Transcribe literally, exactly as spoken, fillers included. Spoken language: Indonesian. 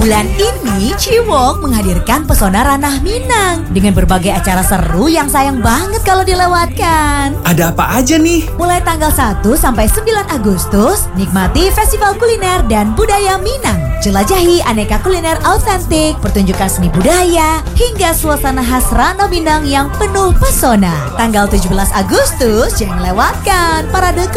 Bulan ini Ciwok menghadirkan pesona ranah Minang dengan berbagai acara seru yang sayang banget kalau dilewatkan. Ada apa aja nih? Mulai tanggal satu sampai sembilan Agustus, nikmati festival kuliner dan budaya Minang. Jelajahi aneka kuliner autentik, pertunjukan seni budaya, hingga suasana khas Rano Minang yang penuh pesona. Tanggal tujuh belas Agustus, jangan lewatkan parade